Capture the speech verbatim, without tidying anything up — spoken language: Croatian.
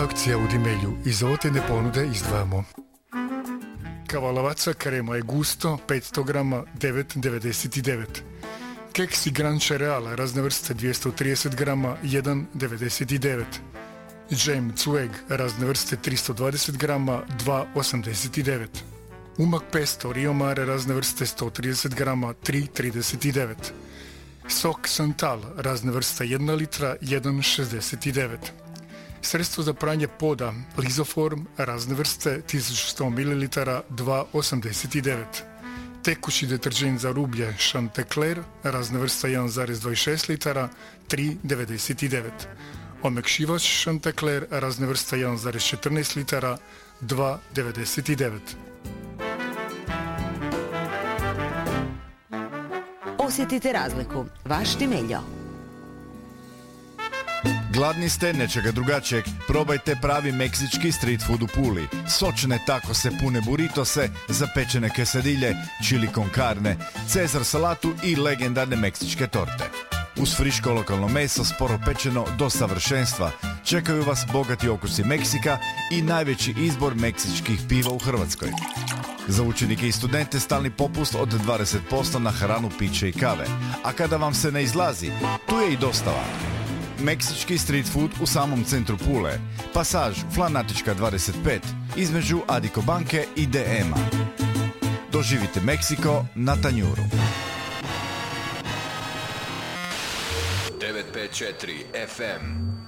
Akcija u Dimelju. Iz ovotene ponude izdvajamo kavalavaca krema je gusto petsto grama devet devedeset devet. Keksi Gran Cereala razne vrste dvjesto trideset grama jedan devedeset devet. Džem Cueg razne vrste tristo dvadeset grama dva osamdeset devet. Umak pesto Rio Mare razne vrste sto trideset grama tri trideset devet. Sok Santal razne vrste jedna litra jedan šezdeset devet. Sredstvo za pranje poda Lizoform razne vrste tisuću sto mililitara dva osamdeset devet. Tekući deterđent za rublje Chanticleer razne vrste jedan zarez dvadeset šest litara tri devedeset devet. Omekšivač Chanticleer razne vrste jedan zarez četrnaest litara dva devedeset devet. Osjetite razliku. Vaš Dimeljo. Gladni ste nečega drugačijeg? Probajte pravi meksički street food u Puli. Sočne takose, pune buritose, zapečene quesadilje, chili con carne, cezar salatu i legendarne meksičke torte. Uz friško lokalno meso, sporo pečeno do savršenstva, čekaju vas bogati okusi Meksika i najveći izbor meksičkih piva u Hrvatskoj. Za učenike i studente stalni popust od dvadeset posto na hranu, piće i kave. A kada vam se ne izlazi, tu je i dostava. Meksički street food u samom centru Pule. Pasaž Flanatička dvadeset pet, između Adiko banke i D M-a. Doživite Meksiko na tanjuru. devet pet četiri F M